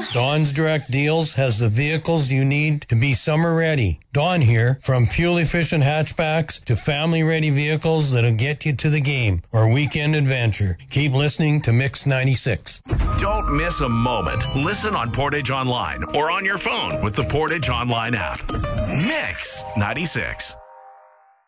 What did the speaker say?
Dawn's Direct Deals has the vehicles you need to be summer ready. Dawn here, from fuel-efficient hatchbacks to family-ready vehicles that'll get you to the game or weekend adventure. Keep listening to Mix 96. Don't miss a moment. Listen on Portage Online or on your phone with the Portage Online app. Mix 96.